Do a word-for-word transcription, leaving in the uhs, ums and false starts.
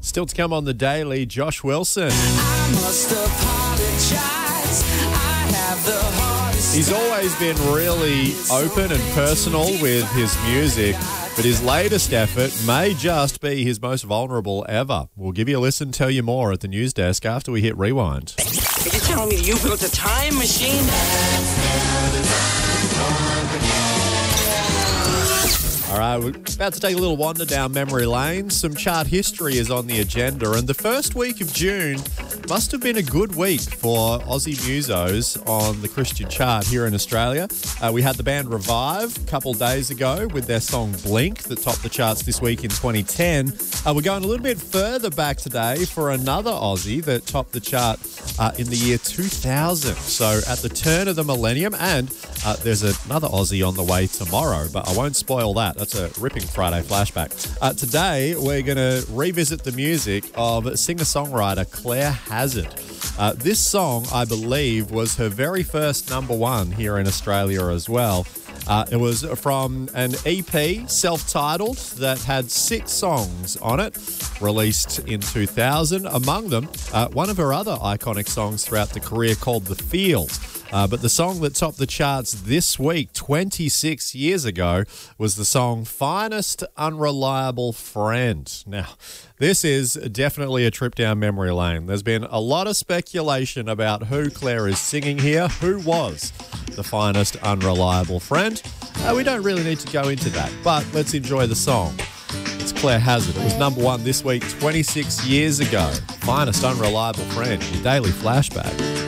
Still to come on the Daily, Josh Wilson. I must apologize. I have the hardest He's always been really open and personal with his music, but his latest effort may just be his most vulnerable ever. We'll give you a listen, tell you more at the news desk after we hit rewind. Are you telling me you built a time machine? All right, we're about to take a little wander down memory lane. Some chart history is on the agenda, and the first week of June must have been a good week for Aussie musos on the Christian chart here in Australia. Uh, we had the band Revive a couple days ago with their song Blink that topped the charts this week in twenty ten. Uh, we're going a little bit further back today for another Aussie that topped the chart uh, in the year two thousand. So at the turn of the millennium, and uh, there's another Aussie on the way tomorrow, but I won't spoil that. That's a ripping Friday flashback. Uh, today, we're going to revisit the music of singer-songwriter Claire Hazard. Uh, this song, I believe, was her very first number one here in Australia as well. Uh, it was from an E P, self-titled, that had six songs on it, released in two thousand. Among them, uh, one of her other iconic songs throughout the career called The Field. Uh, but the song that topped the charts this week, twenty-six years ago, was the song Finest Unreliable Friend. Now, this is definitely a trip down memory lane. There's been a lot of speculation about who Claire is singing here. Who was the finest unreliable friend? Uh, we don't really need to go into that, but let's enjoy the song. It's Claire Hazard. It was number one this week, twenty-six years ago. Finest Unreliable Friend, your daily flashback.